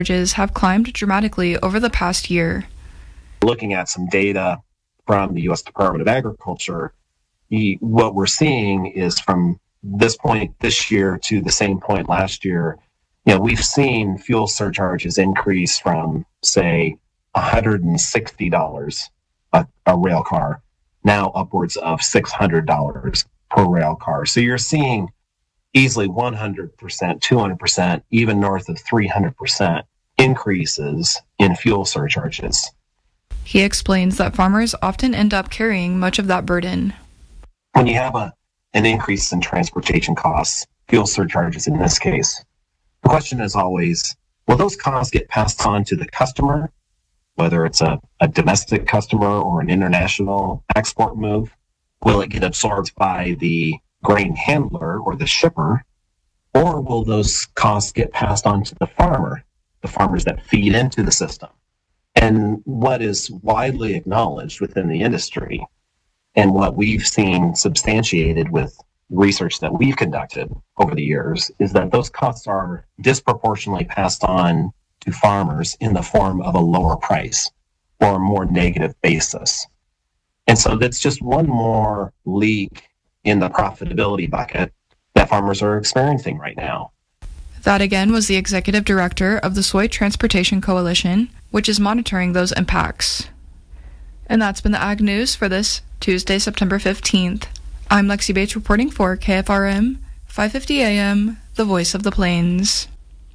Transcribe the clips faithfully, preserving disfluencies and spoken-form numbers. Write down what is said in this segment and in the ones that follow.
charges have climbed dramatically over the past year. Looking at some data from the U S Department of Agriculture, the, what we're seeing is from this point this year to the same point last year, you know, we've seen fuel surcharges increase from, say, one hundred sixty dollars a, a rail car, now upwards of six hundred dollars per rail car. So you're seeing easily one hundred percent, two hundred percent, even north of three hundred percent increases in fuel surcharges. He explains that farmers often end up carrying much of that burden. When you have a, an increase in transportation costs, fuel surcharges in this case, the question is always, will those costs get passed on to the customer, whether it's a, a domestic customer or an international export move? Will it get absorbed by the grain handler or the shipper, or will those costs get passed on to the farmer, the farmers that feed into the system? And what is widely acknowledged within the industry, and what we've seen substantiated with research that we've conducted over the years, is that those costs are disproportionately passed on to farmers in the form of a lower price or a more negative basis. And so that's just one more leak in the profitability bucket that farmers are experiencing right now. That again was the executive director of the Soy Transportation Coalition, which is monitoring those impacts. And that's been the Ag News for this Tuesday, September fifteenth. I'm Lexi Bates reporting for K F R M, five fifty A M, the voice of the plains.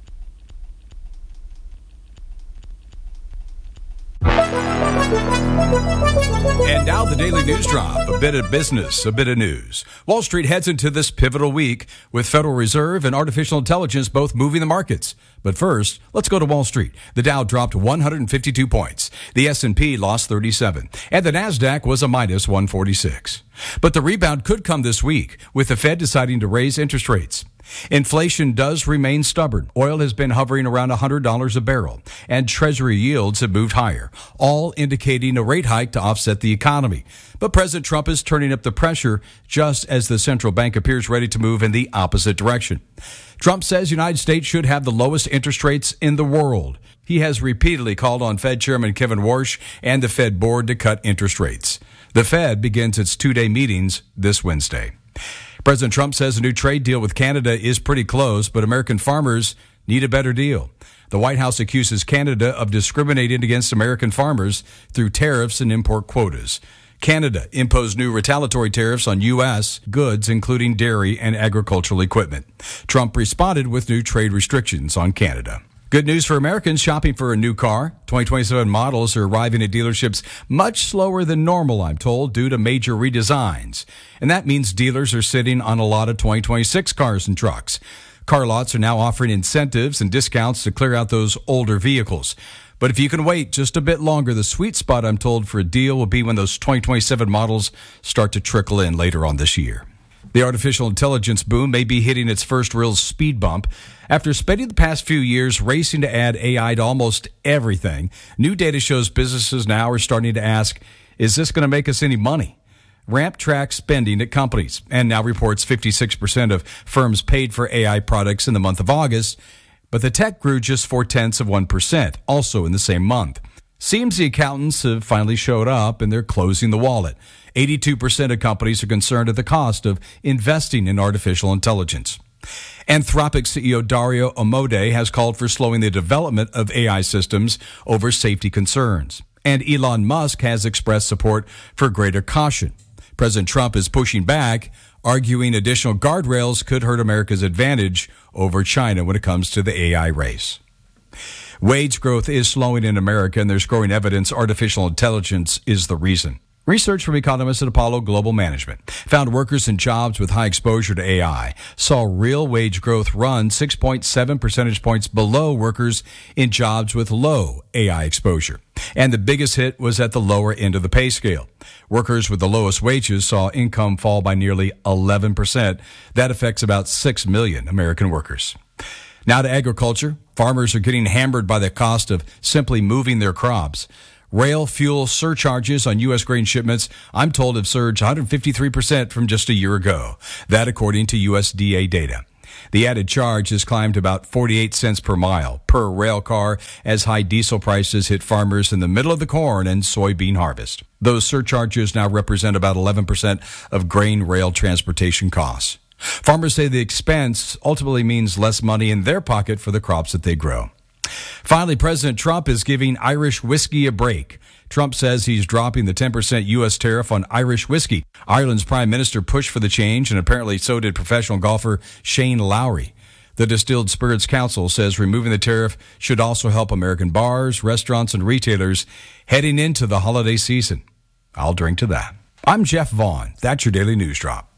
And now the Daily News Drop, a bit of business, a bit of news. Wall Street heads into this pivotal week with Federal Reserve and artificial intelligence both moving the markets. But first, let's go to Wall Street. The Dow dropped one hundred fifty-two points. The S and P lost thirty-seven. And the Nasdaq was a minus one forty-six. But the rebound could come this week with the Fed deciding to raise interest rates. Inflation does remain stubborn. Oil has been hovering around one hundred dollars a barrel, and Treasury yields have moved higher, all indicating a rate hike to offset the economy. But President Trump is turning up the pressure just as the central bank appears ready to move in the opposite direction. Trump says the United States should have the lowest interest rates in the world. He has repeatedly called on Fed Chairman Kevin Warsh and the Fed board to cut interest rates. The Fed begins its two-day meetings this Wednesday. President Trump says a new trade deal with Canada is pretty close, but American farmers need a better deal. The White House accuses Canada of discriminating against American farmers through tariffs and import quotas. Canada imposed new retaliatory tariffs on U S goods, including dairy and agricultural equipment. Trump responded with new trade restrictions on Canada. Good news for Americans shopping for a new car. twenty twenty-seven models are arriving at dealerships much slower than normal, I'm told, due to major redesigns. And that means dealers are sitting on a lot of twenty twenty-six cars and trucks. Car lots are now offering incentives and discounts to clear out those older vehicles. But if you can wait just a bit longer, the sweet spot, I'm told, for a deal will be when those twenty twenty-seven models start to trickle in later on this year. The artificial intelligence boom may be hitting its first real speed bump. After spending the past few years racing to add A I to almost everything, new data shows businesses now are starting to ask, is this going to make us any money? Ramp tracks spending at companies and now reports fifty-six percent of firms paid for A I products in the month of August, but the tech grew just four-tenths of one percent, also in the same month. Seems the accountants have finally showed up and they're closing the wallet. eighty-two percent of companies are concerned at the cost of investing in artificial intelligence. Anthropic C E O Dario Amodei has called for slowing the development of A I systems over safety concerns. And Elon Musk has expressed support for greater caution. President Trump is pushing back, arguing additional guardrails could hurt America's advantage over China when it comes to the A I race. Wage growth is slowing in America, and there's growing evidence artificial intelligence is the reason. Research from economists at Apollo Global Management found workers in jobs with high exposure to A I saw real wage growth run six point seven percentage points below workers in jobs with low A I exposure. And the biggest hit was at the lower end of the pay scale. Workers with the lowest wages saw income fall by nearly eleven percent. That affects about six million American workers. Now to agriculture. Farmers are getting hammered by the cost of simply moving their crops. Rail fuel surcharges on U S grain shipments, I'm told, have surged one hundred fifty-three percent from just a year ago. That according to U S D A data. The added charge has climbed to about forty-eight cents per mile per rail car as high diesel prices hit farmers in the middle of the corn and soybean harvest. Those surcharges now represent about eleven percent of grain rail transportation costs. Farmers say the expense ultimately means less money in their pocket for the crops that they grow. Finally, President Trump is giving Irish whiskey a break. Trump says he's dropping the ten percent U S tariff on Irish whiskey. Ireland's prime minister pushed for the change, and apparently so did professional golfer Shane Lowry. The Distilled Spirits Council says removing the tariff should also help American bars, restaurants, and retailers heading into the holiday season. I'll drink to that. I'm Jeff Vaughn. That's your Daily News Drop.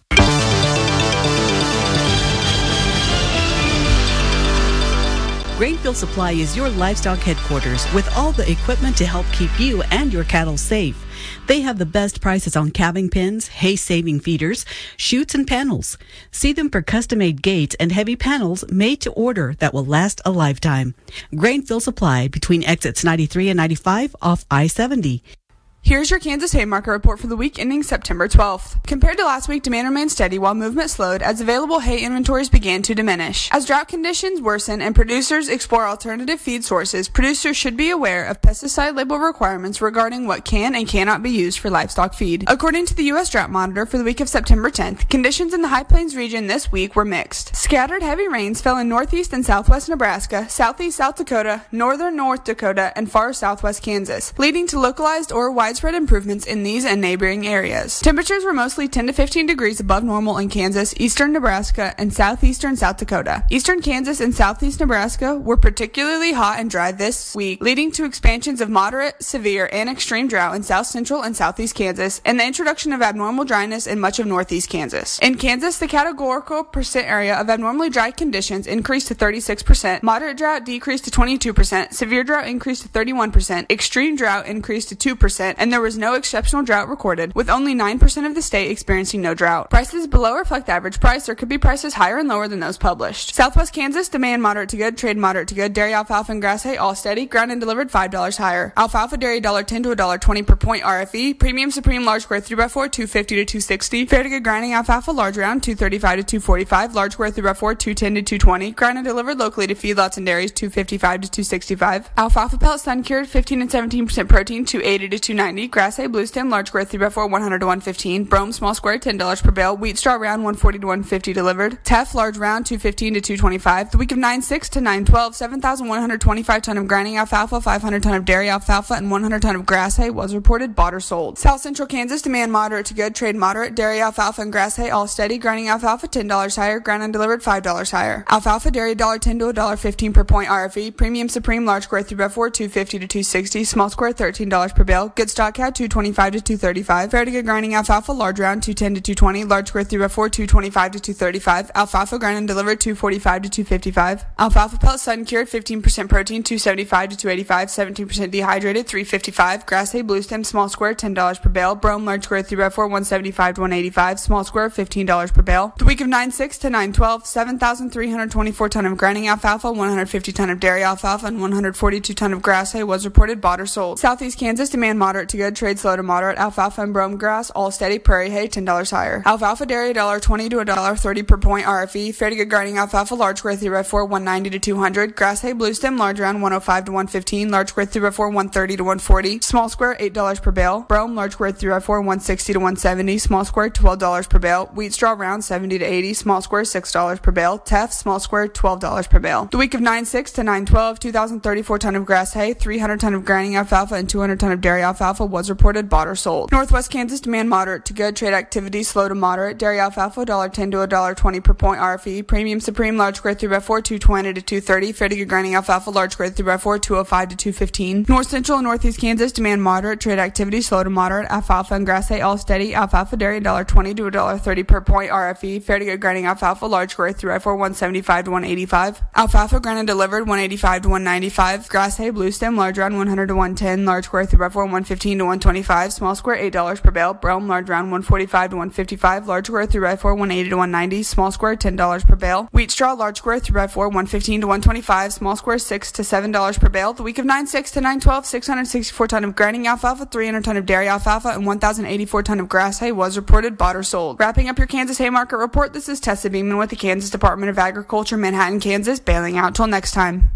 Grainfield Supply is your livestock headquarters with all the equipment to help keep you and your cattle safe. They have the best prices on calving pens, hay-saving feeders, chutes, and panels. See them for custom-made gates and heavy panels made to order that will last a lifetime. Grainfield Supply between exits ninety-three and ninety-five off I seventy. Here's your Kansas Hay Market report for the week ending September twelfth. Compared to last week, demand remained steady while movement slowed as available hay inventories began to diminish. As drought conditions worsen and producers explore alternative feed sources, producers should be aware of pesticide label requirements regarding what can and cannot be used for livestock feed. According to the U S Drought Monitor for the week of September tenth, conditions in the High Plains region this week were mixed. Scattered heavy rains fell in northeast and southwest Nebraska, southeast South Dakota, northern North Dakota, and far southwest Kansas, leading to localized or wide widespread improvements in these and neighboring areas. Temperatures were mostly ten to fifteen degrees above normal in Kansas, eastern Nebraska, and southeastern South Dakota. Eastern Kansas and southeast Nebraska were particularly hot and dry this week, leading to expansions of moderate, severe, and extreme drought in south central and southeast Kansas, and the introduction of abnormal dryness in much of northeast Kansas. In Kansas, the categorical percent area of abnormally dry conditions increased to thirty-six percent, moderate drought decreased to twenty-two percent, severe drought increased to thirty-one percent, extreme drought increased to two percent, and there was no exceptional drought recorded, with only nine percent of the state experiencing no drought. Prices below reflect average price, or could be prices higher and lower than those published. Southwest Kansas, demand moderate to good, trade moderate to good, dairy alfalfa and grass hay all steady, ground and delivered five dollars higher. Alfalfa dairy one dollar ten to one dollar twenty per point R F E, premium supreme large square three by four two fifty to two sixty, fair to good grinding alfalfa large round two thirty-five to two forty-five, large square three by four two ten to two twenty, ground and delivered locally to feedlots and dairies two fifty-five to two sixty-five, alfalfa pellet sun cured fifteen and seventeen percent protein two eighty to two ninety, grass hay blue stem large square three by four one hundred to one fifteen, brome small square ten dollars per bale, wheat straw round one forty to one fifty delivered, teff large round two fifteen to two twenty-five. The week of nine six to nine twelve, seven thousand one hundred twenty-five ton of grinding alfalfa, five hundred ton of dairy alfalfa, and one hundred ton of grass hay was reported bought or sold. South Central Kansas, demand moderate to good, trade moderate, dairy alfalfa and grass hay all steady, grinding alfalfa ten dollars higher, ground and delivered five dollars higher. Alfalfa dairy one dollar ten to one dollar fifteen per point R F E, premium supreme large square three by four two fifty to two sixty, small square thirteen dollars per bale, good stock cat two twenty-five to two thirty-five, fair to good grinding alfalfa large round two ten to two twenty, large square three by four two twenty-five to two thirty-five, alfalfa ground and delivered two forty-five to two fifty-five, alfalfa pellet sun cured fifteen percent protein two seventy-five to two eighty-five, seventeen percent dehydrated three fifty-five, grass hay blue stem small square ten dollars per bale, brome large square three by four one seventy-five to one eighty-five, small square fifteen dollars per bale. The week of nine six to nine twelve, seven thousand three hundred twenty-four ton of grinding alfalfa, one hundred fifty ton of dairy alfalfa, and one hundred forty-two ton of grass hay was reported bought or sold. Southeast Kansas, demand moderate to good, trade slow to moderate, alfalfa and brome grass all steady, prairie hay ten dollars higher. Alfalfa dairy one dollar twenty to one dollar thirty per point R F E, fair to good grinding alfalfa large square three by four one ninety to two hundred, grass hay blue stem large round one oh five to one fifteen, large square three by four one thirty to one forty, small square eight dollars per bale, brome large square three by four one sixty to one seventy, small square twelve dollars per bale, wheat straw round seventy to eighty, small square six dollars per bale, teff small square twelve dollars per bale. The week of nine six to nine twelve, two thousand thirty-four ton of grass hay, three hundred ton of grinding alfalfa, and two hundred ton of dairy alfalfa was reported bought or sold. Northwest Kansas, demand moderate to good, trade activity slow to moderate, dairy alfalfa one dollar ten to one dollar twenty per point R F E, premium supreme large square three by four two twenty to two thirty, fair to good grinding alfalfa large square three by four two oh five to two fifteen. North Central and Northeast Kansas, demand moderate, trade activity slow to moderate, alfalfa and grass hay all steady, alfalfa dairy one dollar twenty to one dollar thirty per point R F E, fair to good grinding alfalfa large square three by four one seventy-five to one eighty-five, alfalfa ground and delivered one eighty-five to one ninety-five, grass hay blue stem large round one hundred to one ten, large square three by four one fifteen fifteen to one twenty-five. Small square eight dollars per bale. Brelm large round one forty-five to one fifty-five. Large square three by four one eighty to one ninety. Small square ten dollars per bale. Wheat straw large square three by four one fifteen to one twenty-five. Small square six to seven dollars per bale. The week of nine six to nine twelve, six hundred sixty-four ton of grinding alfalfa, three hundred ton of dairy alfalfa, and one thousand eighty-four ton of grass hay was reported bought or sold. Wrapping up your Kansas hay market report, this is Tessa Beeman with the Kansas Department of Agriculture, Manhattan, Kansas, bailing out till next time.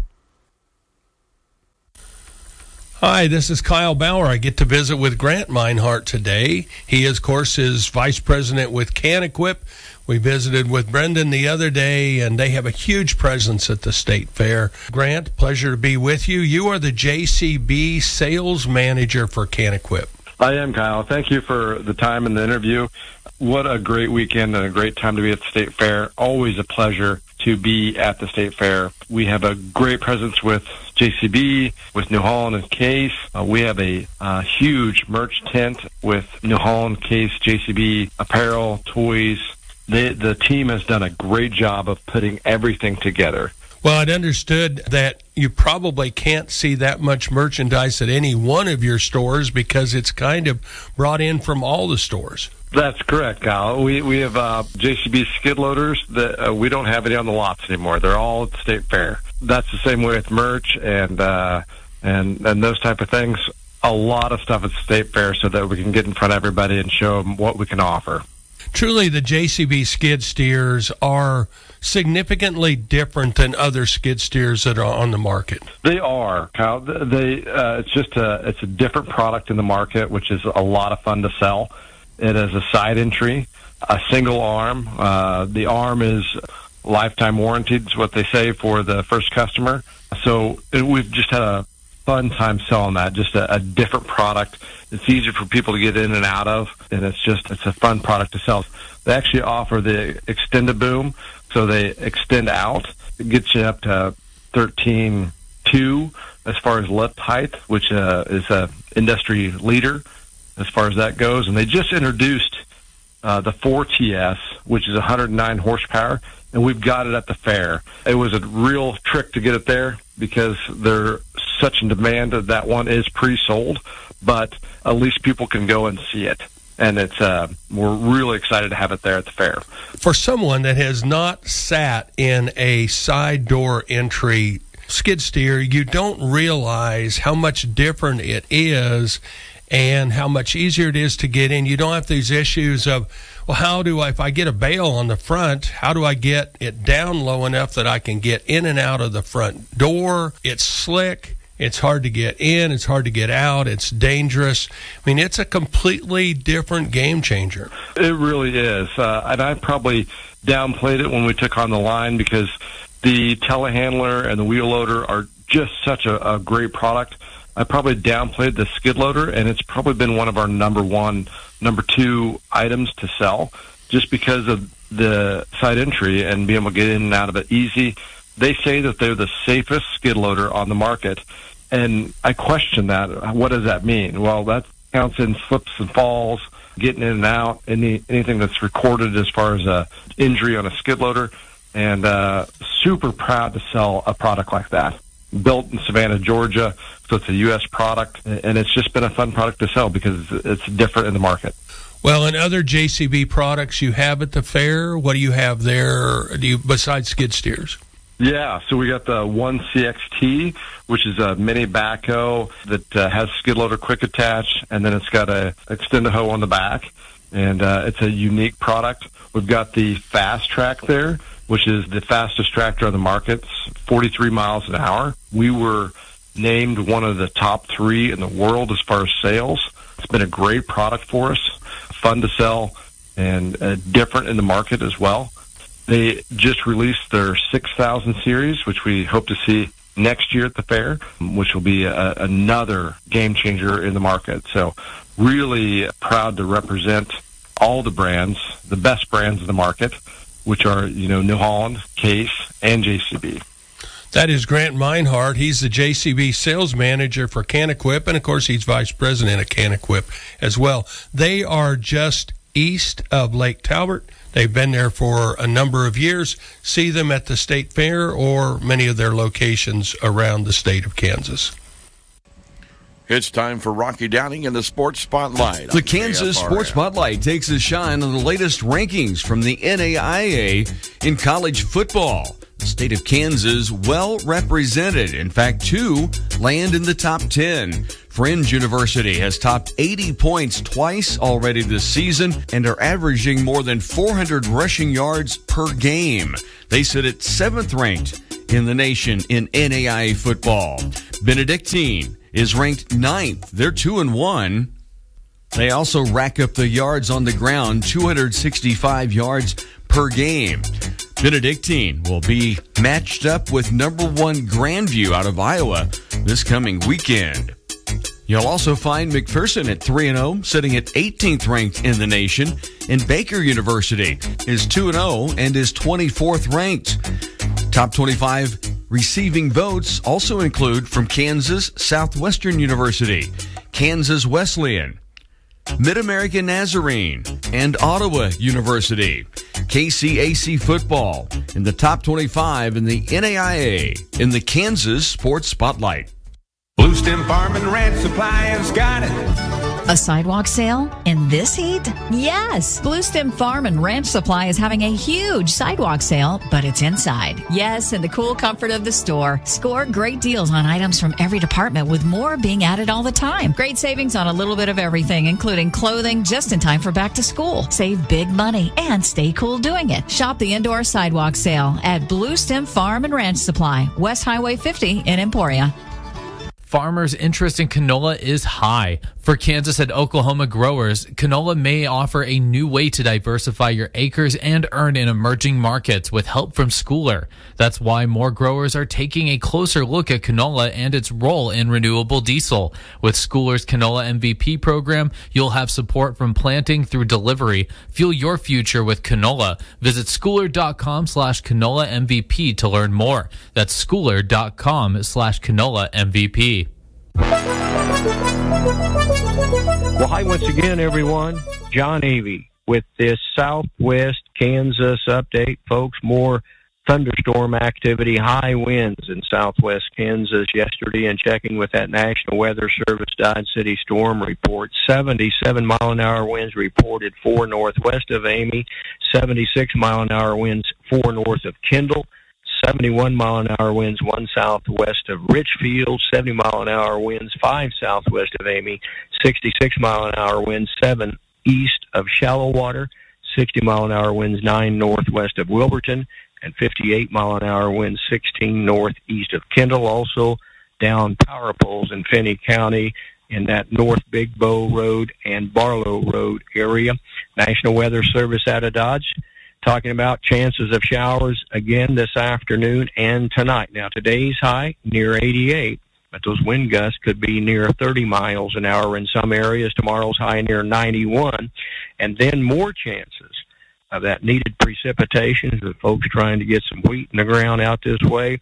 Hi, this is Kyle Bauer. I get to visit with Grant Meinhardt today. He, of course, is vice president with CanEquip. We visited with Brendan the other day, and they have a huge presence at the state fair. Grant, pleasure to be with you. You are the J C B sales manager for CanEquip. I am, Kyle. Thank you for the time and the interview. What a great weekend and a great time to be at the state fair. Always a pleasure to be at the state fair. We have a great presence with J C B, with New Holland and Case. Uh, we have a uh, huge merch tent with New Holland, Case, J C B, apparel, toys. The, the team has done a great job of putting everything together. Well, I'd understood that you probably can't see that much merchandise at any one of your stores because it's kind of brought in from all the stores. That's correct, Kyle. We we have uh, J C B skid loaders that uh, we don't have any on the lots anymore. They're all at the state fair. That's the same way with merch and uh, and and those type of things. A lot of stuff at the state fair so that we can get in front of everybody and show them what we can offer. Truly, the J C B skid steers are significantly different than other skid steers that are on the market. They are, Kyle. They uh, it's just a it's a different product in the market, which is a lot of fun to sell. It is a side entry, a single arm. Uh, the arm is lifetime warranted, is what they say for the first customer. So it, we've just had a fun time selling that. Just a, a different product. It's easier for people to get in and out of, and it's just it's a fun product to sell. They actually offer the Extend-A-Boom, so they extend out. It gets you up to thirteen two as far as lift height, which uh, is a industry leader as far as that goes. And they just introduced uh, the four T S, which is one hundred nine horsepower, and we've got it at the fair. It was a real trick to get it there because they're such in demand that that one is pre-sold, but at least people can go and see it. And it's uh, we're really excited to have it there at the fair. For someone that has not sat in a side door entry skid steer, you don't realize how much different it is and how much easier it is to get in. You don't have these issues of, well, how do I, if I get a bale on the front, how do I get it down low enough that I can get in and out of the front door? It's slick. It's hard to get in. It's hard to get out. It's dangerous. I mean, it's a completely different game changer. It really is. Uh, and I probably downplayed it when we took on the line because the telehandler and the wheel loader are just such a, a great product. I probably downplayed the skid loader, and it's probably been one of our number one, number two items to sell just because of the side entry and being able to get in and out of it easy. They say that they're the safest skid loader on the market, and I question that. What does that mean? Well, that counts in slips and falls, getting in and out, any anything that's recorded as far as a injury on a skid loader, and uh, super proud to sell a product like that. Built in Savannah, Georgia, so it's a U S product, and it's just been a fun product to sell because it's different in the market. Well, and other J C B products you have at the fair, what do you have there do you, besides skid steers? Yeah, so we got the one C X T, which is a mini backhoe that uh, has skid loader quick attach, and then it's got a Extend-A-Hoe on the back, and uh, it's a unique product. We've got the Fast Track there, which is the fastest tractor on the market, it's forty-three miles an hour. We were named one of the top three in the world as far as sales. It's been a great product for us, fun to sell, and uh, different in the market as well. They just released their six thousand series, which we hope to see next year at the fair, which will be a, another game changer in the market. So really proud to represent all the brands, the best brands in the market, which are, you know, New Holland, Case, and J C B. That is Grant Meinhardt. He's the J C B sales manager for CanEquip, and of course he's vice president of CanEquip as well. They are just east of Lake Talbot. They've been there for a number of years. See them at the state fair or many of their locations around the state of Kansas. It's time for Rocky Downing in the Sports Spotlight. The Kansas Sports Spotlight takes a shine on the latest rankings from the N A I A in college football. The state of Kansas well represented. In fact, two land in the top ten. Fringe University has topped eighty points twice already this season and are averaging more than four hundred rushing yards per game. They sit at seventh ranked in the nation in N A I A football. Benedictine is ranked ninth. They're two and one. They also rack up the yards on the ground, two hundred sixty-five yards per game. Benedictine will be matched up with number one Grandview out of Iowa this coming weekend. You'll also find McPherson at three and oh, sitting at eighteenth ranked in the nation. And Baker University is two and oh and is twenty-fourth ranked. Top twenty-five receiving votes also include from Kansas Southwestern University, Kansas Wesleyan, Mid-American Nazarene, and Ottawa University. K C A C football in the top twenty-five in the N A I A in the Kansas Sports Spotlight. Blue Stem Farm and Ranch Supply has got it. A sidewalk sale in this heat? Yes! Blue Stem Farm and Ranch Supply is having a huge sidewalk sale, but it's inside. Yes, in the cool comfort of the store. Score great deals on items from every department with more being added all the time. Great savings on a little bit of everything, including clothing just in time for back to school. Save big money and stay cool doing it. Shop the indoor sidewalk sale at Blue Stem Farm and Ranch Supply, West Highway fifty in Emporia. Farmers' interest in canola is high. For Kansas and Oklahoma growers, canola may offer a new way to diversify your acres and earn in emerging markets with help from Schooler. That's why more growers are taking a closer look at canola and its role in renewable diesel. With Schooler's Canola M V P program, you'll have support from planting through delivery. Fuel your future with canola. Visit schooler.com slash canola MVP to learn more. That's schooler.com slash canola MVP. Well, hi once again, everyone. John Avey with this Southwest Kansas update. Folks, more thunderstorm activity, high winds in Southwest Kansas yesterday, and checking with that National Weather Service Dodge City storm report, seventy-seven mile an hour winds reported four northwest of Amy, seventy-six mile an hour winds four north of Kendall, seventy-one mile an hour winds one southwest of Richfield, seventy mile an hour winds five southwest of Amy, sixty-six mile an hour winds seven east of Shallow Water, sixty mile an hour winds nine northwest of Wilburton, and fifty-eight mile an hour winds sixteen northeast of Kendall. Also down power poles in Finney County in that North Big Bow Road and Barlow Road area. National Weather Service out of Dodge talking about chances of showers again this afternoon and tonight. Now, today's high near eighty-eight, but those wind gusts could be near thirty miles an hour in some areas. Tomorrow's high near ninety-one, and then more chances of that needed precipitation for folks trying to get some wheat in the ground out this way.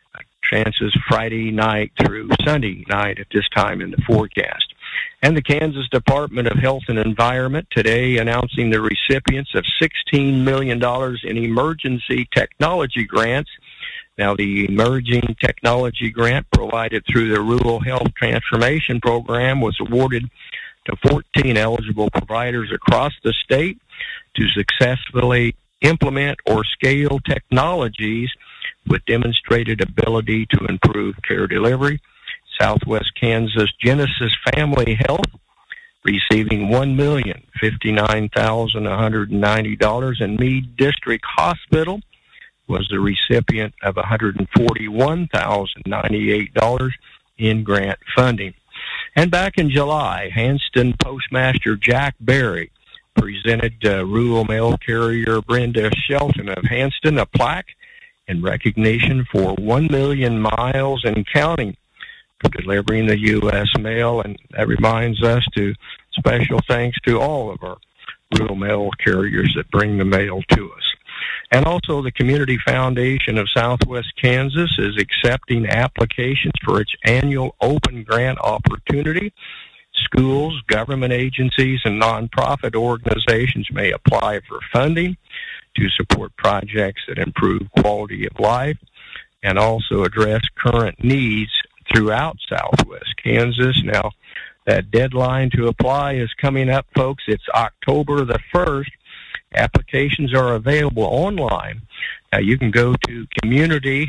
Chances Friday night through Sunday night at this time in the forecast. And the Kansas Department of Health and Environment today announcing the recipients of sixteen million dollars in emergency technology grants. Now, the Emerging Technology Grant provided through the Rural Health Transformation Program was awarded to fourteen eligible providers across the state to successfully implement or scale technologies with demonstrated ability to improve care delivery. Southwest Kansas Genesis Family Health receiving one million fifty-nine thousand one hundred ninety dollars, and Meade District Hospital was the recipient of one hundred forty-one thousand ninety-eight dollars in grant funding. And back in July, Hanston Postmaster Jack Berry presented uh, rural mail carrier Brenda Shelton of Hanston a plaque in recognition for one million miles and counting for delivering the U S mail, and that reminds us to special thanks to all of our rural mail carriers that bring the mail to us. And also the Community Foundation of Southwest Kansas is accepting applications for its annual open grant opportunity. Schools, government agencies, and nonprofit organizations may apply for funding to support projects that improve quality of life and also address current needs throughout Southwest Kansas. Now, that deadline to apply is coming up, folks. It's October the first. Applications are available online. Now, you can go to Community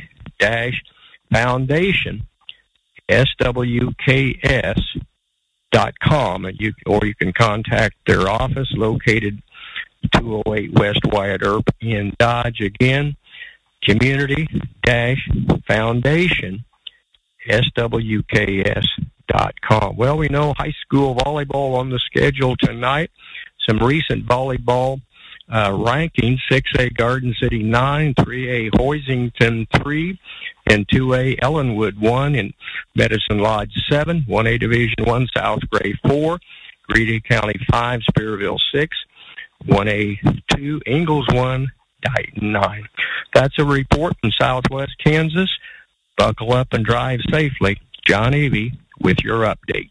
Foundation, S W K S dot com, and you, or you can contact their office located two oh eight West Wyatt Earp in Dodge. Again, Community Foundation, S W K S dot com. Well, we know high school volleyball on the schedule tonight. Some recent volleyball uh, rankings: six A Garden City nine, three A Hoisington three, and two A Ellenwood one, and Medicine Lodge seven, one A Division one South Gray four, Greeley County five, Spearville six, one A two, Ingalls one, Dighton nine. That's a report from Southwest Kansas. Buckle up and drive safely. John Avey with your update.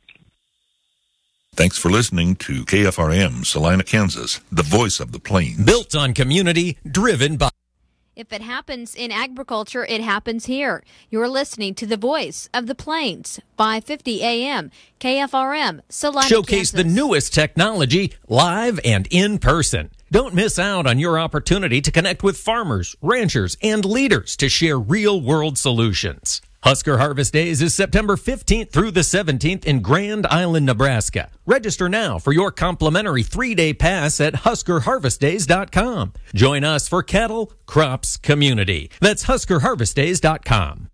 Thanks for listening to K F R M, Salina, Kansas, the voice of the plains. Built on community, driven by... If it happens in agriculture, it happens here. You're listening to the voice of the plains, five fifty A M, K F R M, Salina, Showcase Kansas. the newest technology live and in person. Don't miss out on your opportunity to connect with farmers, ranchers, and leaders to share real-world solutions. Husker Harvest Days is September fifteenth through the seventeenth in Grand Island, Nebraska. Register now for your complimentary three-day pass at husker harvest days dot com. Join us for cattle, crops, community. That's husker harvest days dot com.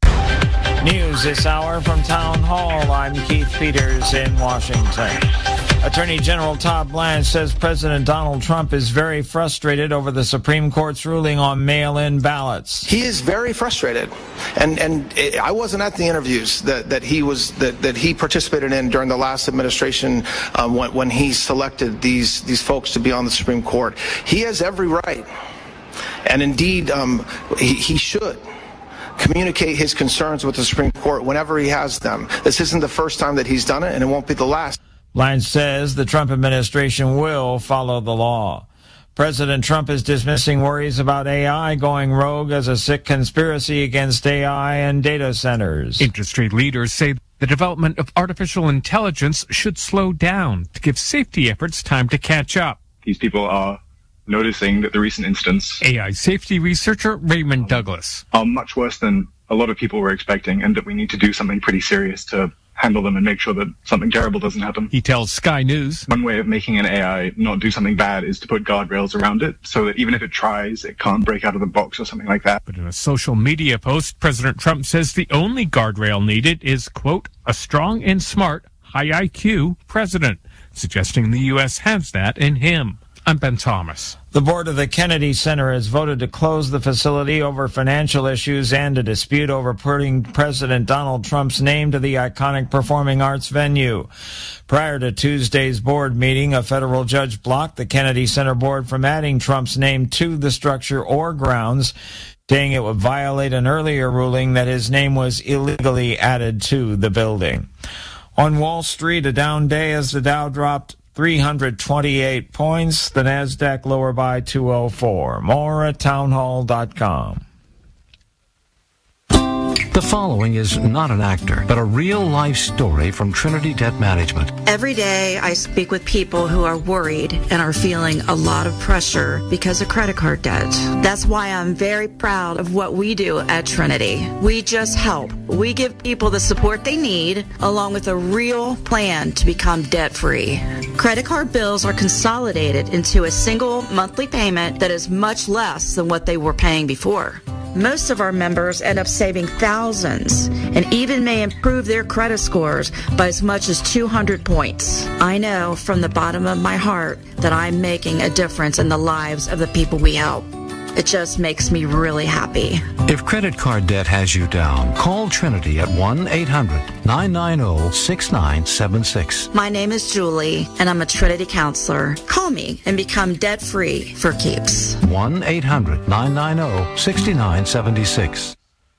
News this hour from Town Hall. I'm Keith Peters in Washington. Attorney General Todd Blanche says President Donald Trump is very frustrated over the Supreme Court's ruling on mail-in ballots. He is very frustrated, and and I wasn't at the interviews that, that he was that, that he participated in during the last administration um, when, when he selected these these folks to be on the Supreme Court. He has every right, and indeed um, he, he should communicate his concerns with the Supreme Court whenever he has them. This isn't the first time that he's done it, and it won't be the last. Blanche says the Trump administration will follow the law. President Trump is dismissing worries about A I going rogue as a sick conspiracy against A I and data centers. Industry leaders say the development of artificial intelligence should slow down to give safety efforts time to catch up. These people are noticing that the recent instance... A I safety researcher Raymond Douglas. ...are much worse than a lot of people were expecting, and that we need to do something pretty serious to handle them and make sure that something terrible doesn't happen. He tells Sky News. One way of making an A I not do something bad is to put guardrails around it so that even if it tries, it can't break out of the box or something like that. But in a social media post, President Trump says the only guardrail needed is, quote, a strong and smart, high I Q president, suggesting the U S has that in him. I'm Ben Thomas. The board of the Kennedy Center has voted to close the facility over financial issues and a dispute over putting President Donald Trump's name to the iconic performing arts venue. Prior to Tuesday's board meeting, a federal judge blocked the Kennedy Center board from adding Trump's name to the structure or grounds, saying it would violate an earlier ruling that his name was illegally added to the building. On Wall Street, a down day as the Dow dropped three hundred twenty-eight points, the NASDAQ lower by two oh four. More at townhall dot com. The following is not an actor, but a real-life story from Trinity Debt Management. Every day I speak with people who are worried and are feeling a lot of pressure because of credit card debt. That's why I'm very proud of what we do at Trinity. We just help. We give people the support they need, along with a real plan to become debt-free. Credit card bills are consolidated into a single monthly payment that is much less than what they were paying before. Most of our members end up saving thousands and even may improve their credit scores by as much as two hundred points. I know from the bottom of my heart that I'm making a difference in the lives of the people we help. It just makes me really happy. If credit card debt has you down, call Trinity at one eight hundred nine nine zero six nine seven six. My name is Julie, and I'm a Trinity counselor. Call me and become debt-free for keeps. one eight hundred nine nine zero six nine seven six.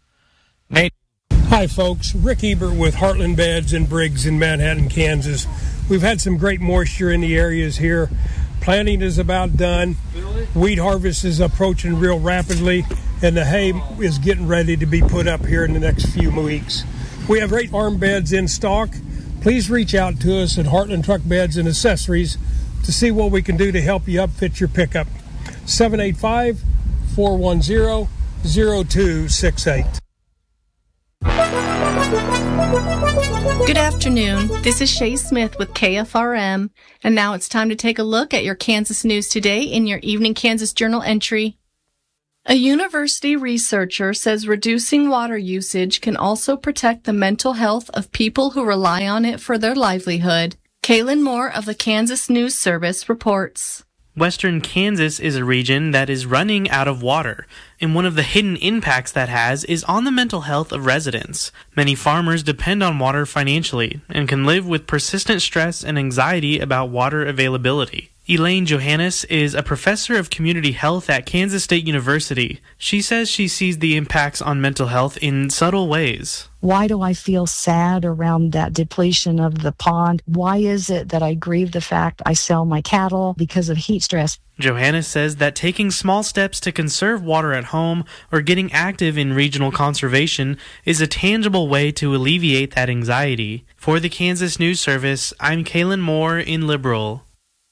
Hi, folks. Rick Ebert with Heartland Beds and Briggs in Manhattan, Kansas. We've had some great moisture in the areas here. Planting is about done. Wheat harvest is approaching real rapidly, and the hay is getting ready to be put up here in the next few weeks. We have great arm beds in stock. please reach out to us at Heartland Truck Beds and Accessories to see what we can do to help you upfit your pickup. seven eight five, four one zero, zero two six eight. Good afternoon. This is Shay Smith with K F R M, and now it's time to take a look at your Kansas news today in your Evening Kansas Journal entry. A university researcher says reducing water usage can also protect the mental health of people who rely on it for their livelihood. Kaylin Moore of the Kansas News Service reports. Western Kansas is a region that is running out of water, and one of the hidden impacts that has is on the mental health of residents. Many farmers depend on water financially and can live with persistent stress and anxiety about water availability. Elaine Johannes is a professor of community health at Kansas State University. She says she sees the impacts on mental health in subtle ways. Why do I feel sad around that depletion of the pond? Why is it that I grieve the fact I sell my cattle because of heat stress? Johannes says that taking small steps to conserve water at home or getting active in regional conservation is a tangible way to alleviate that anxiety. For the Kansas News Service, I'm Kaylin Moore in Liberal.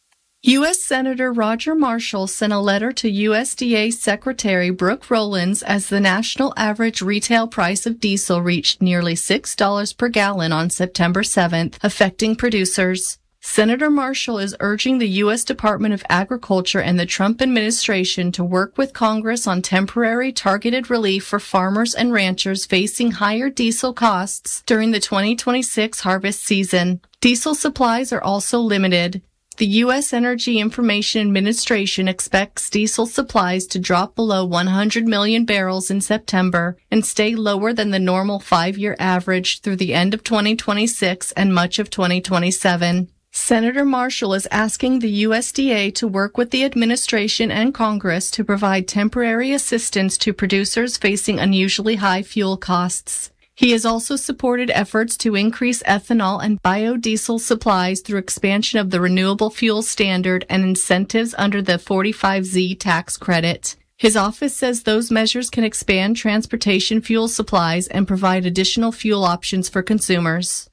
U S Senator Roger Marshall sent a letter to U S D A Secretary Brooke Rollins as the national average retail price of diesel reached nearly six dollars per gallon on September seventh, affecting producers. Senator Marshall is urging the U S Department of Agriculture and the Trump administration to work with Congress on temporary targeted relief for farmers and ranchers facing higher diesel costs during the twenty twenty-six harvest season. Diesel supplies are also limited. The U S Energy Information Administration expects diesel supplies to drop below one hundred million barrels in September and stay lower than the normal five-year average through the end of twenty twenty-six and much of twenty twenty-seven. Senator Marshall is asking the U S D A to work with the administration and Congress to provide temporary assistance to producers facing unusually high fuel costs. He has also supported efforts to increase ethanol and biodiesel supplies through expansion of the renewable fuel standard and incentives under the forty-five Z tax credit. His office says those measures can expand transportation fuel supplies and provide additional fuel options for consumers.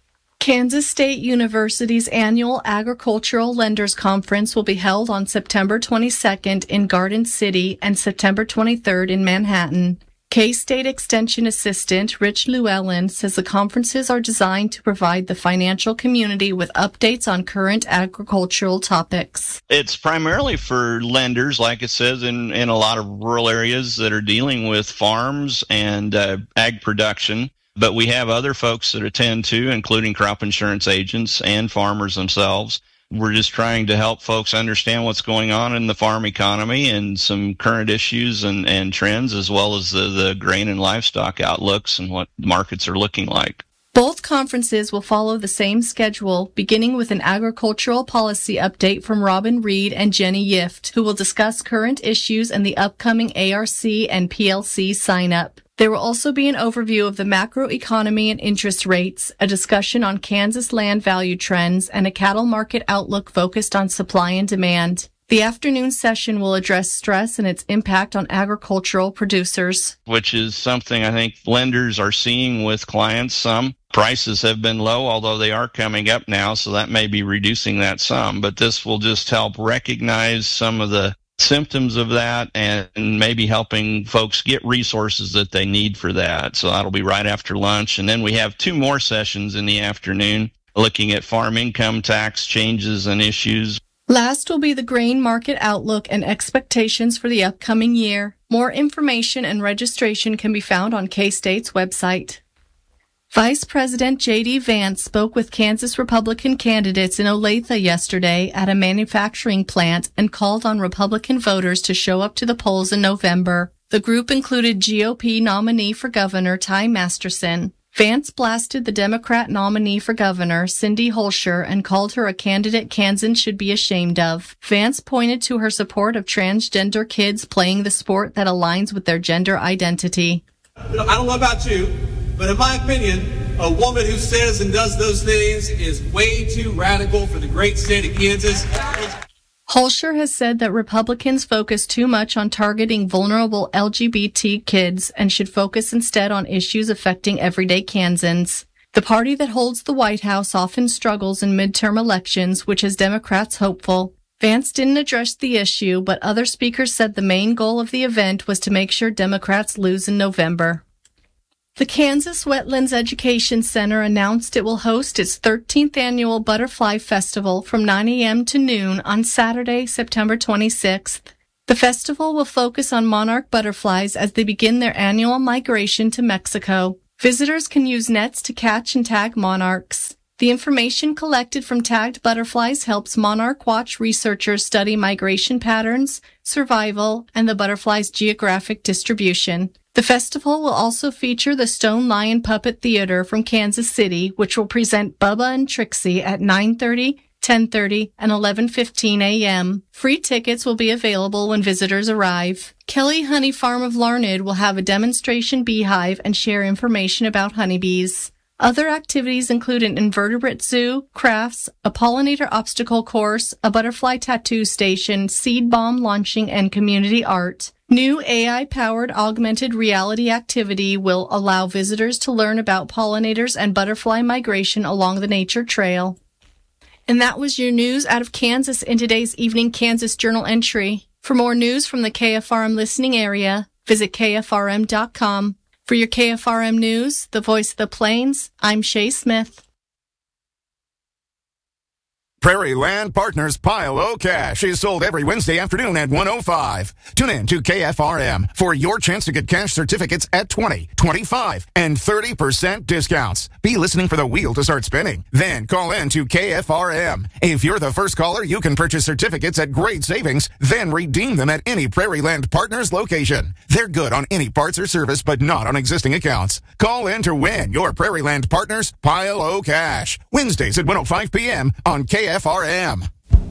Kansas State University's annual Agricultural Lenders Conference will be held on September twenty-second in Garden City and September twenty-third in Manhattan. K-State Extension Assistant Rich Llewellyn says the conferences are designed to provide the financial community with updates on current agricultural topics. It's primarily for lenders, like it says, in, in a lot of rural areas that are dealing with farms and uh, ag production. But we have other folks that attend too, including crop insurance agents and farmers themselves. We're just trying to help folks understand what's going on in the farm economy and some current issues and, and trends, as well as the, the grain and livestock outlooks and what markets are looking like. Both conferences will follow the same schedule, beginning with an agricultural policy update from Robin Reed and Jenny Yift, who will discuss current issues and the upcoming A R C and P L C sign-up. There will also be an overview of the macroeconomy and interest rates, a discussion on Kansas land value trends, and a cattle market outlook focused on supply and demand. The afternoon session will address stress and its impact on agricultural producers. Which is something I think lenders are seeing with clients. Some prices have been low, although they are coming up now, so that may be reducing that some. But this will just help recognize some of the symptoms of that and maybe helping folks get resources that they need for that. So that'll be right after lunch. And then we have two more sessions in the afternoon looking at farm income tax changes and issues. Last will be the grain market outlook and expectations for the upcoming year. More information and registration can be found on K-State's website. Vice President J D. Vance spoke with Kansas Republican candidates in Olathe yesterday at a manufacturing plant and called on Republican voters to show up to the polls in November. The group included G O P nominee for governor Ty Masterson. Vance blasted the Democrat nominee for governor, Cindy Holscher, and called her a candidate Kansans should be ashamed of. Vance pointed to her support of transgender kids playing the sport that aligns with their gender identity. I don't know about you, but in my opinion, a woman who says and does those things is way too radical for the great state of Kansas. Holscher has said that Republicans focus too much on targeting vulnerable L G B T kids and should focus instead on issues affecting everyday Kansans. The party that holds the White House often struggles in midterm elections, which has Democrats hopeful. Vance didn't address the issue, but other speakers said the main goal of the event was to make sure Democrats lose in November. The Kansas Wetlands Education Center announced it will host its thirteenth annual Butterfly Festival from nine a.m. to noon on Saturday, September twenty-sixth. The festival will focus on monarch butterflies as they begin their annual migration to Mexico. Visitors can use nets to catch and tag monarchs. The information collected from tagged butterflies helps Monarch Watch researchers study migration patterns, survival, and the butterfly's geographic distribution. The festival will also feature the Stone Lion Puppet Theater from Kansas City, which will present Bubba and Trixie at nine thirty, ten thirty, and eleven fifteen a.m. Free tickets will be available when visitors arrive. Kelly Honey Farm of Larned will have a demonstration beehive and share information about honeybees. Other activities include an invertebrate zoo, crafts, a pollinator obstacle course, a butterfly tattoo station, seed bomb launching, and community art. New A I-powered augmented reality activity will allow visitors to learn about pollinators and butterfly migration along the nature trail. And that was your news out of Kansas in today's Evening Kansas Journal entry. For more news from the K F R M listening area, visit K F R M dot com. For your K F R M News, the voice of the Plains, I'm Shay Smith. Prairie Land Partners Pile O Cash is sold every Wednesday afternoon at one oh five. Tune in to K F R M for your chance to get cash certificates at twenty, twenty-five, and thirty percent discounts. Be listening for the wheel to start spinning. Then call in to K F R M. If you're the first caller, you can purchase certificates at great savings, then redeem them at any Prairie Land Partners location. They're good on any parts or service, but not on existing accounts. Call in to win your Prairie Land Partners Pile O Cash. Wednesdays at one oh five p.m. on K F R M.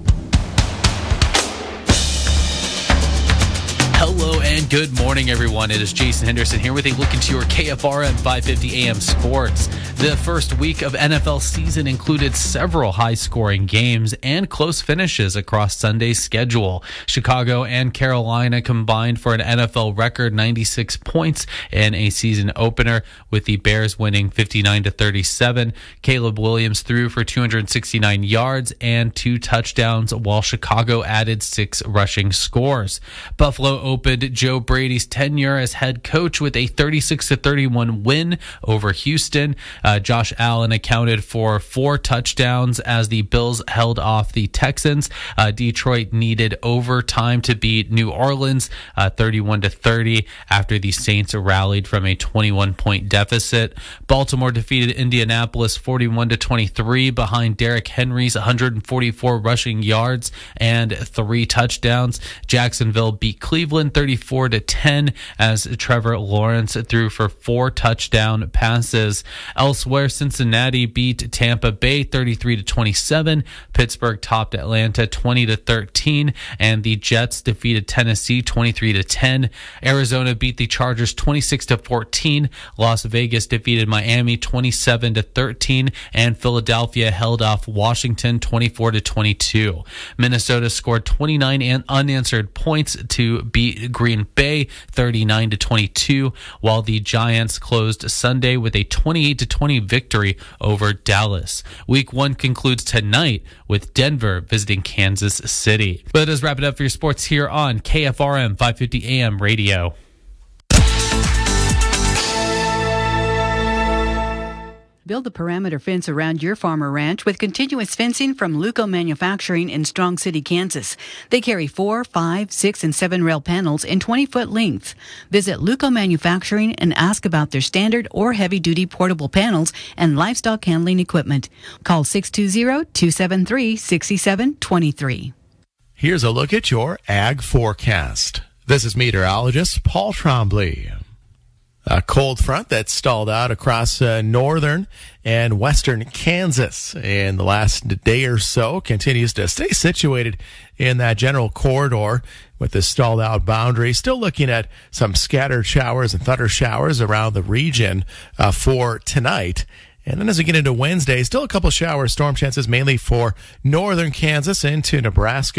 Hello and good morning, everyone. It is Jason Henderson here with a look into your K F R M five fifty A M sports. The first week of N F L season included several high-scoring games and close finishes across Sunday's schedule. Chicago and Carolina combined for an N F L record ninety-six points in a season opener, with the Bears winning fifty-nine to thirty-seven. Caleb Williams threw for two hundred sixty-nine yards and two touchdowns, while Chicago added six rushing scores. Buffalo opened Joe Brady's tenure as head coach with a thirty-six to thirty-one win over Houston. Uh, Josh Allen accounted for four touchdowns as the Bills held off the Texans. Uh, Detroit needed overtime to beat New Orleans uh, thirty-one to thirty after the Saints rallied from a twenty-one point deficit. Baltimore defeated Indianapolis forty-one to twenty-three behind Derrick Henry's one hundred forty-four rushing yards and three touchdowns. Jacksonville beat Cleveland thirty-four to ten as Trevor Lawrence threw for four touchdown passes. Elsewhere, Cincinnati beat Tampa Bay thirty-three to twenty-seven. Pittsburgh topped Atlanta twenty to thirteen, and the Jets defeated Tennessee twenty-three to ten. Arizona beat the Chargers twenty-six to fourteen. Las Vegas defeated Miami twenty-seven to thirteen, and Philadelphia held off Washington twenty-four to twenty-two. Minnesota scored twenty-nine unanswered points to beat Green Bay thirty-nine to twenty-two, while the Giants closed Sunday with a twenty-eight to twenty victory over Dallas. Week one concludes tonight with Denver visiting Kansas City. But that does wrap it up for your sports here on K F R M five fifty A M radio. Build a perimeter fence around your farm or ranch with continuous fencing from Luco Manufacturing in Strong City, Kansas. They carry four, five, six, and seven rail panels in twenty-foot length. Visit Luco Manufacturing and ask about their standard or heavy-duty portable panels and livestock handling equipment. Call six two zero, two seven three, six seven two three. Here's a look at your ag forecast. This is meteorologist Paul Trombley. A cold front that stalled out across uh, northern and western Kansas in the last day or so continues to stay situated in that general corridor with the stalled out boundary. Still looking at some scattered showers and thunder showers around the region uh, for tonight. And then as we get into Wednesday, still a couple shower storm chances mainly for northern Kansas into Nebraska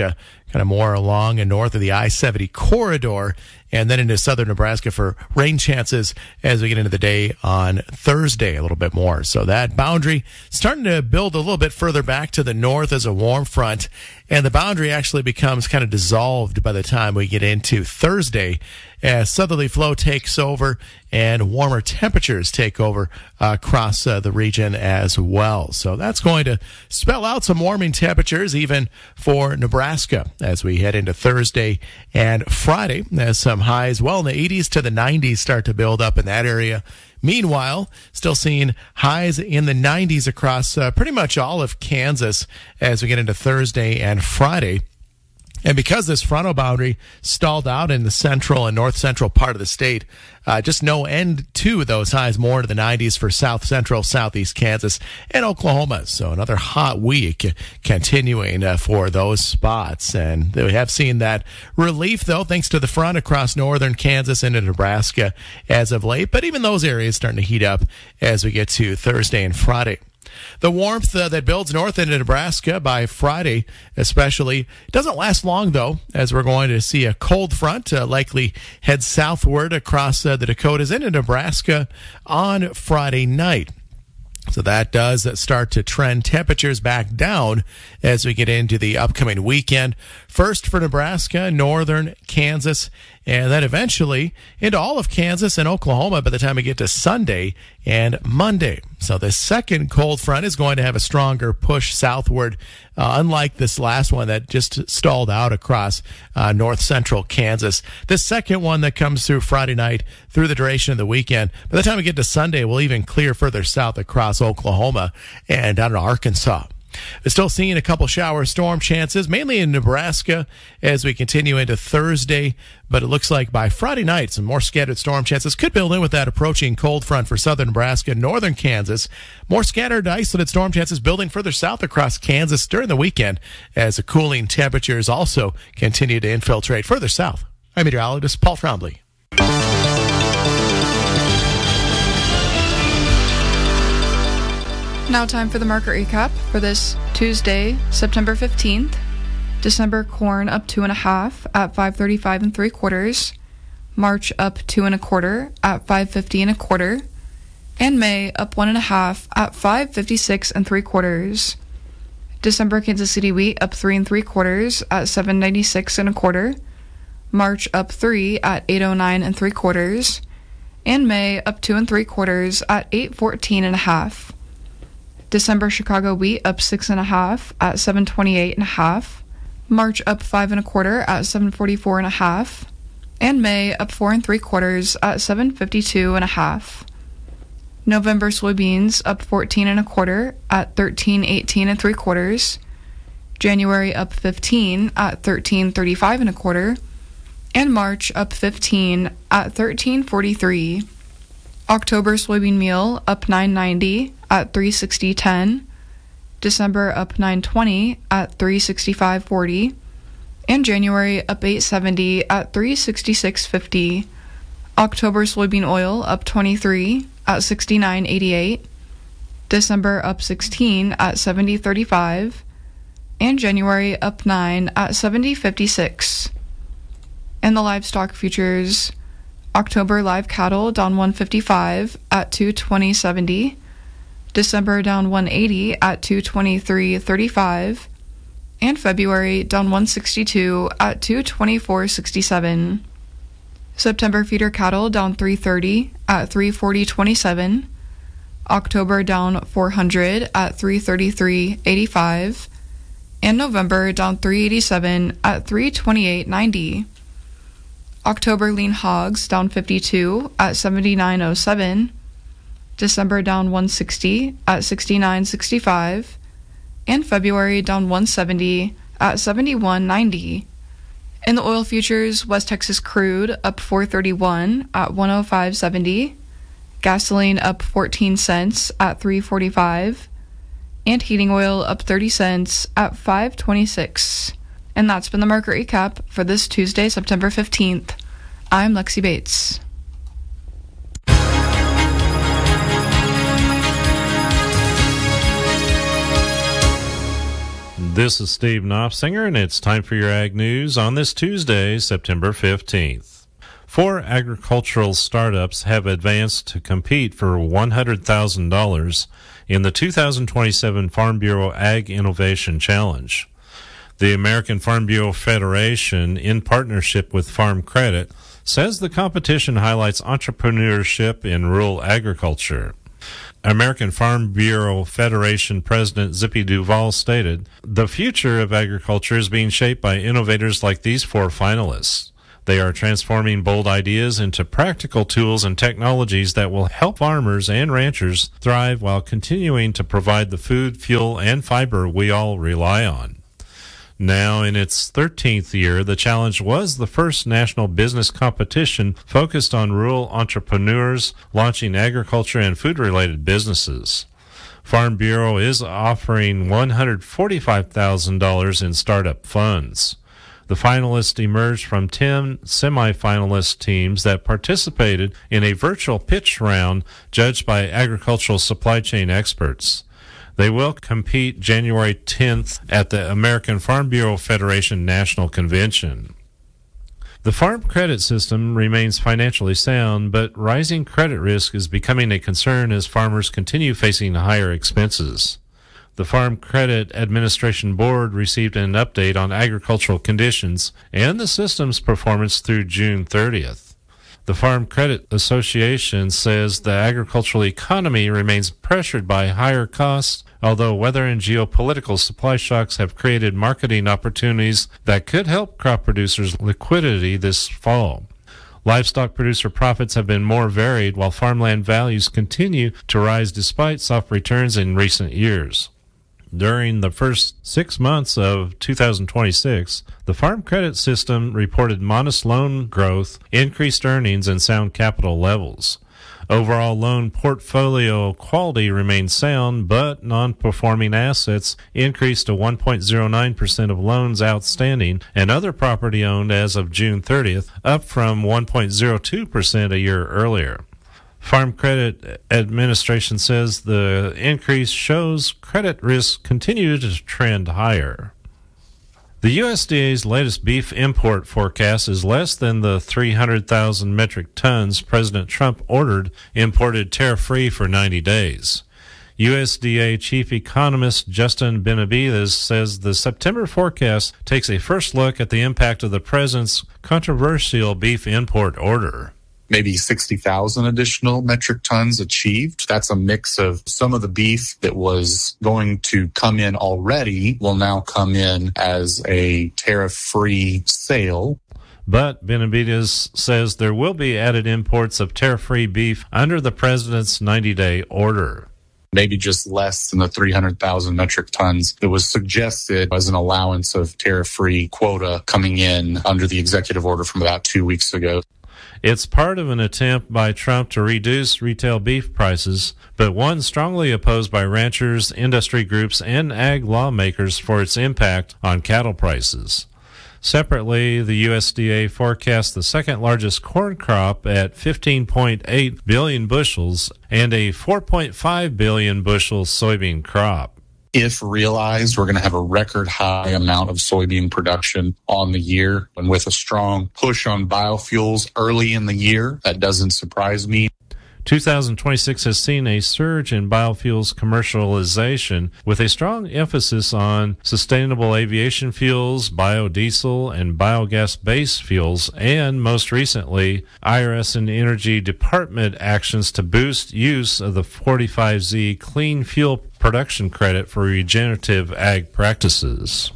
kind of more along and north of the I seventy corridor, and then into southern Nebraska for rain chances as we get into the day on Thursday a little bit more. So that boundary starting to build a little bit further back to the north as a warm front, and the boundary actually becomes kind of dissolved by the time we get into Thursday as southerly flow takes over and warmer temperatures take over uh, across uh, the region as well. So that's going to spell out some warming temperatures even for Nebraska as we head into Thursday and Friday, as some highs well in the eighties to the nineties start to build up in that area. Meanwhile, still seeing highs in the nineties across uh, pretty much all of Kansas as we get into Thursday and Friday. And because this frontal boundary stalled out in the central and north central part of the state, uh, just no end to those highs, more into the nineties for south central, southeast Kansas, and Oklahoma. So another hot week continuing uh, for those spots. And we have seen that relief, though, thanks to the front across northern Kansas into Nebraska as of late. But even those areas starting to heat up as we get to Thursday and Friday. The warmth uh, that builds north into Nebraska by Friday especially doesn't last long, though, as we're going to see a cold front uh, likely head southward across uh, the Dakotas into Nebraska on Friday night. So that does start to trend temperatures back down as we get into the upcoming weekend. First for Nebraska, northern Kansas, and then eventually into all of Kansas and Oklahoma by the time we get to Sunday and Monday. So the second cold front is going to have a stronger push southward, uh, unlike this last one that just stalled out across uh, north central Kansas. This second one that comes through Friday night through the duration of the weekend, by the time we get to Sunday, we'll even clear further south across Oklahoma and down to Arkansas. We're still seeing a couple shower storm chances, mainly in Nebraska as we continue into Thursday. But it looks like by Friday night, some more scattered storm chances could build in with that approaching cold front for southern Nebraska, northern Kansas. More scattered isolated storm chances building further south across Kansas during the weekend as the cooling temperatures also continue to infiltrate further south. I'm meteorologist Paul Trombley. Now time for the market recap for this Tuesday, September fifteenth. December corn up two and a half at five thirty-five and three quarters. March up two and a quarter at five fifty and a quarter. And May up one and a half at five fifty-six and three quarters. December Kansas City wheat up three and three quarters at seven ninety-six and a quarter. March up three at eight oh nine and three quarters. And May up two and three quarters at eight fourteen and a half. December Chicago wheat up six and a half at seven twenty-eight and a half. March up five and a quarter at seven forty-four and a half. And May up four and three quarters at seven fifty-two and a half. November soybeans up fourteen and a quarter at thirteen eighteen and three quarters. January up fifteen at thirteen thirty-five and a quarter. And March up fifteen at thirteen forty-three. October soybean meal up nine ninety at three sixty ten. December up nine twenty at three sixty-five forty. And January up eight seventy at three sixty-six fifty. October soybean oil up twenty-three at sixty-nine eighty-eight. December up sixteen at seventy thirty-five. And January up nine at seventy fifty-six. And the livestock futures, October live cattle down one fifty-five at two twenty seventy. December down one eighty at two twenty-three thirty-five. And February down one sixty-two at two twenty-four sixty-seven. September feeder cattle down three thirty at three forty twenty-seven. October down four hundred at three thirty-three eighty-five. And November down three eighty-seven at three twenty-eight ninety. October lean hogs down fifty-two at seventy-nine oh seven. December down one sixty at sixty-nine sixty-five. And February down one seventy at seventy-one ninety. In the oil futures, West Texas crude up four thirty-one at one oh five seventy. Gasoline up fourteen cents at three forty-five. And heating oil up thirty cents at five twenty-six. And that's been the market recap for this Tuesday, September fifteenth. I'm Lexi Bates. This is Steve Knopfsinger, and it's time for your Ag News on this Tuesday, September fifteenth. Four agricultural startups have advanced to compete for one hundred thousand dollars in the two thousand twenty-seven Farm Bureau Ag Innovation Challenge. The American Farm Bureau Federation, in partnership with Farm Credit, says the competition highlights entrepreneurship in rural agriculture. American Farm Bureau Federation President Zippy Duval stated, "The future of agriculture is being shaped by innovators like these four finalists. They are transforming bold ideas into practical tools and technologies that will help farmers and ranchers thrive while continuing to provide the food, fuel, and fiber we all rely on." Now in its thirteenth year, the challenge was the first national business competition focused on rural entrepreneurs launching agriculture and food-related businesses. Farm Bureau is offering one hundred forty-five thousand dollars in startup funds. The finalists emerged from ten semifinalist teams that participated in a virtual pitch round judged by agricultural supply chain experts. They will compete January tenth at the American Farm Bureau Federation National Convention. The farm credit system remains financially sound, but rising credit risk is becoming a concern as farmers continue facing higher expenses. The Farm Credit Administration Board received an update on agricultural conditions and the system's performance through June thirtieth. The Farm Credit Association says the agricultural economy remains pressured by higher costs, although weather and geopolitical supply shocks have created marketing opportunities that could help crop producers' liquidity this fall. Livestock producer profits have been more varied, while farmland values continue to rise despite soft returns in recent years. During the first six months of two thousand twenty-six, the Farm Credit System reported modest loan growth, increased earnings, and sound capital levels. Overall loan portfolio quality remained sound, but non-performing assets increased to one point zero nine percent of loans outstanding and other property owned as of June thirtieth, up from one point zero two percent a year earlier. Farm Credit Administration says the increase shows credit risk continue to trend higher. The U S D A's latest beef import forecast is less than the three hundred thousand metric tons President Trump ordered imported tariff-free for ninety days. U S D A Chief Economist Justin Benavides says the September forecast takes a first look at the impact of the president's controversial beef import order. Maybe sixty thousand additional metric tons achieved. That's a mix of some of the beef that was going to come in already will now come in as a tariff-free sale. But Benavides says there will be added imports of tariff-free beef under the president's ninety-day order. Maybe just less than the three hundred thousand metric tons that was suggested as an allowance of tariff-free quota coming in under the executive order from about two weeks ago. It's part of an attempt by Trump to reduce retail beef prices, but one strongly opposed by ranchers, industry groups, and ag lawmakers for its impact on cattle prices. Separately, the U S D A forecasts the second largest corn crop at fifteen point eight billion bushels and a four point five billion bushel soybean crop. If realized, we're going to have a record high amount of soybean production on the year. And with a strong push on biofuels early in the year, that doesn't surprise me. two thousand twenty-six has seen a surge in biofuels commercialization with a strong emphasis on sustainable aviation fuels, biodiesel, and biogas-based fuels, and most recently, I R S and Energy Department actions to boost use of the forty-five Z Clean Fuel Production Credit for regenerative ag practices.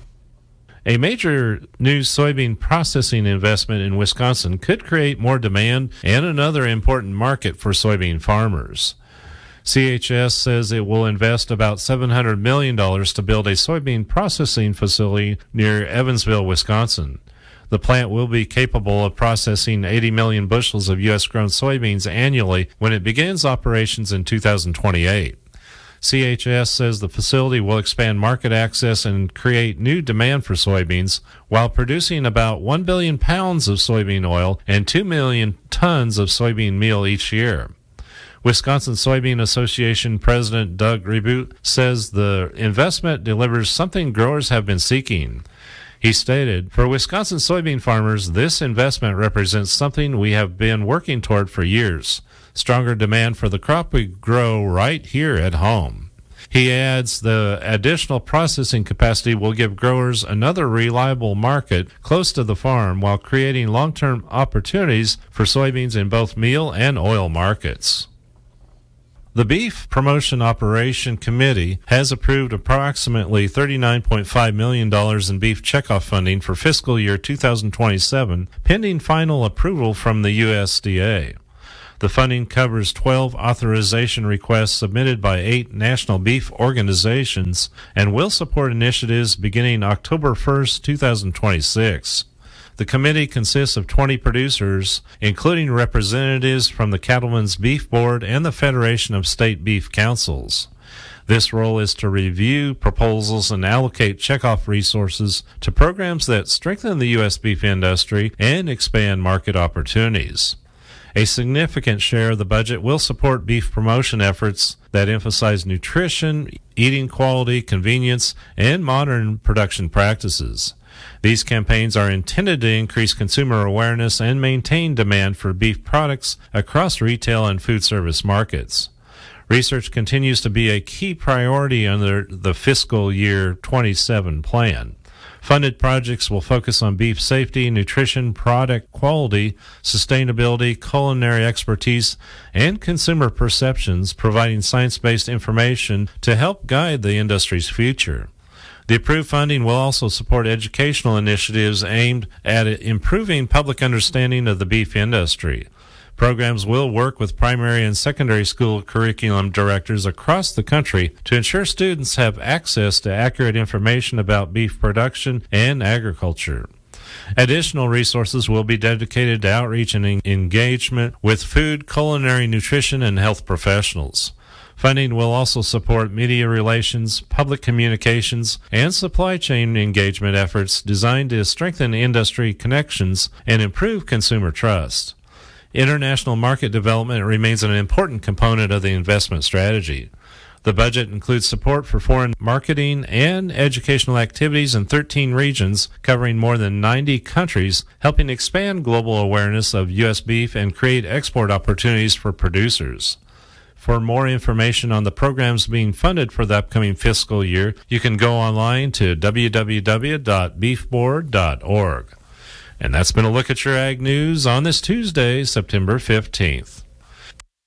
A major new soybean processing investment in Wisconsin could create more demand and another important market for soybean farmers. C H S says it will invest about seven hundred million dollars to build a soybean processing facility near Evansville, Wisconsin. The plant will be capable of processing eighty million bushels of U S-grown soybeans annually when it begins operations in two thousand twenty-eight. C H S says the facility will expand market access and create new demand for soybeans while producing about one billion pounds of soybean oil and two million tons of soybean meal each year. Wisconsin Soybean Association President Doug Reboot says the investment delivers something growers have been seeking. He stated, "For Wisconsin soybean farmers, this investment represents something we have been working toward for years, stronger demand for the crop we grow right here at home." He adds the additional processing capacity will give growers another reliable market close to the farm while creating long-term opportunities for soybeans in both meal and oil markets. The Beef Promotion Operation Committee has approved approximately thirty-nine point five million dollars in beef checkoff funding for fiscal year two thousand twenty-seven, pending final approval from the U S D A. The funding covers twelve authorization requests submitted by eight national beef organizations and will support initiatives beginning October first, two thousand twenty-six. The committee consists of twenty producers, including representatives from the Cattlemen's Beef Board and the Federation of State Beef Councils. This role is to review proposals and allocate checkoff resources to programs that strengthen the U S beef industry and expand market opportunities. A significant share of the budget will support beef promotion efforts that emphasize nutrition, eating quality, convenience, and modern production practices. These campaigns are intended to increase consumer awareness and maintain demand for beef products across retail and food service markets. Research continues to be a key priority under the fiscal year twenty-seven plan. Funded projects will focus on beef safety, nutrition, product quality, sustainability, culinary expertise, and consumer perceptions, providing science-based information to help guide the industry's future. The approved funding will also support educational initiatives aimed at improving public understanding of the beef industry. Programs will work with primary and secondary school curriculum directors across the country to ensure students have access to accurate information about beef production and agriculture. Additional resources will be dedicated to outreach and engagement with food, culinary, nutrition, and health professionals. Funding will also support media relations, public communications, and supply chain engagement efforts designed to strengthen industry connections and improve consumer trust. International market development remains an important component of the investment strategy. The budget includes support for foreign marketing and educational activities in thirteen regions covering more than ninety countries, helping expand global awareness of U S beef and create export opportunities for producers. For more information on the programs being funded for the upcoming fiscal year, you can go online to w w w dot beef board dot org. And that's been a look at your ag news on this Tuesday, September fifteenth.